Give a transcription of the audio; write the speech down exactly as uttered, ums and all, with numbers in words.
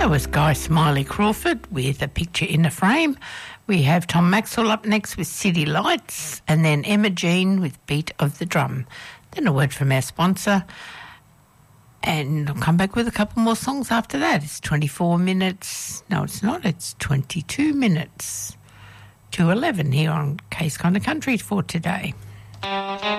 That was Guy Smiley Crawford with A Picture in a Frame. We have Tom Maxwell up next with City Lights, and then Emma Jean with Beat of the Drum. Then a word from our sponsor, and I'll come back with a couple more songs after that. It's twenty-four minutes. No, it's not. It's twenty-two minutes to eleven here on Case Kind of Country for today.